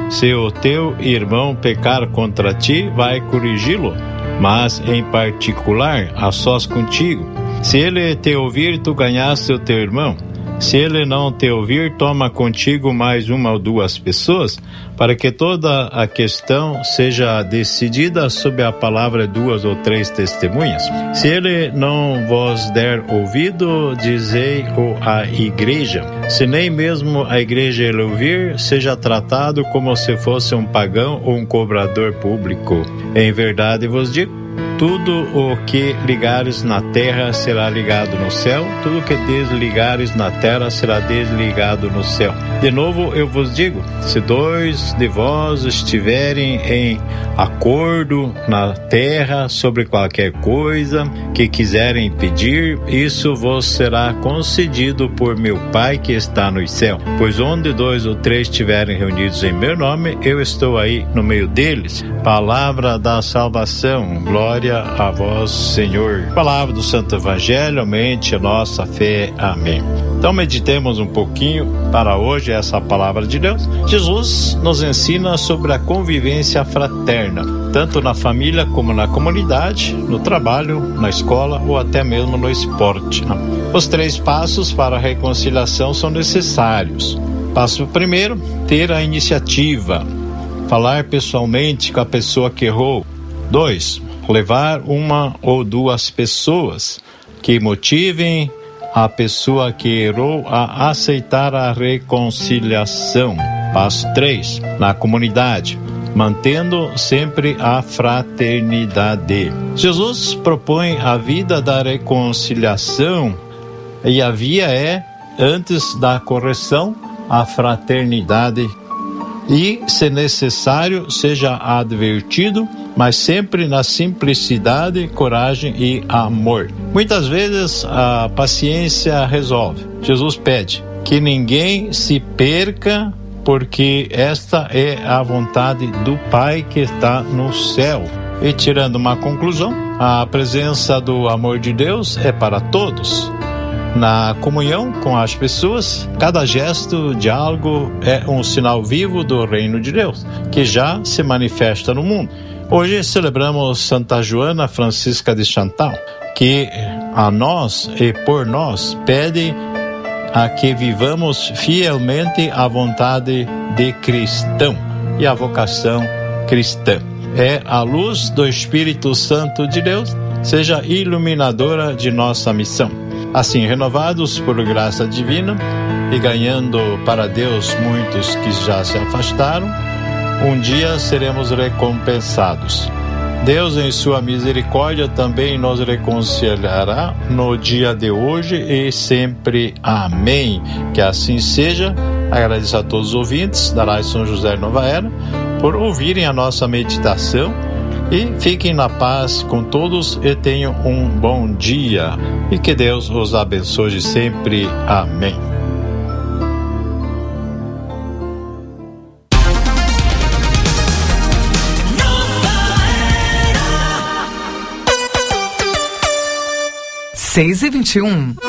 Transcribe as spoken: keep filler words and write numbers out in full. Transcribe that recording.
Se o teu irmão pecar contra ti, vai corrigi-lo, mas em particular, a sós contigo. Se ele te ouvir, tu ganhaste o teu irmão. Se ele não te ouvir, toma contigo mais uma ou duas pessoas, para que toda a questão seja decidida sob a palavra de duas ou três testemunhas. Se ele não vos der ouvido, dizei-o à igreja. Se nem mesmo a igreja ele ouvir, seja tratado como se fosse um pagão ou um cobrador público. Em verdade vos digo, tudo o que ligares na terra será ligado no céu, tudo o que desligares na terra será desligado no céu. De novo eu vos digo, se dois de vós estiverem em acordo na terra sobre qualquer coisa que quiserem pedir, isso vos será concedido por meu Pai que está no céu. Pois onde dois ou três estiverem reunidos em meu nome, eu estou aí no meio deles. Palavra da salvação, glória a vós, Senhor. Palavra do Santo Evangelho, aumente a nossa fé. Amém. Então meditemos um pouquinho para hoje essa palavra de Deus. Jesus nos ensina sobre a convivência fraterna, tanto na família como na comunidade, no trabalho, na escola ou até mesmo no esporte. Os três passos para a reconciliação são necessários. Passo primeiro, ter a iniciativa, falar pessoalmente com a pessoa que errou. Dois, levar uma ou duas pessoas que motivem a pessoa que errou a aceitar a reconciliação. Passo três, na comunidade, mantendo sempre a fraternidade. Jesus propõe a vida da reconciliação e a via é, antes da correção, a fraternidade. E, se necessário, seja advertido, mas sempre na simplicidade, coragem e amor. Muitas vezes a paciência resolve. Jesus pede que ninguém se perca, porque esta é a vontade do Pai que está no céu. E tirando uma conclusão, a presença do amor de Deus é para todos. Na comunhão com as pessoas, cada gesto, diálogo é um sinal vivo do reino de Deus, que já se manifesta no mundo. Hoje celebramos Santa Joana Francisca de Chantal, que a nós e por nós pede a que vivamos fielmente a vontade de cristão e a vocação cristã. É a luz do Espírito Santo de Deus, seja iluminadora de nossa missão. Assim, renovados por graça divina e ganhando para Deus muitos que já se afastaram, um dia seremos recompensados. Deus, em sua misericórdia, também nos reconciliará no dia de hoje e sempre. Amém. Que assim seja. Agradeço a todos os ouvintes da Rádio São José Nova Era por ouvirem a nossa meditação. E fiquem na paz com todos e tenham um bom dia. E que Deus os abençoe sempre. Amém. seis e vinte e um.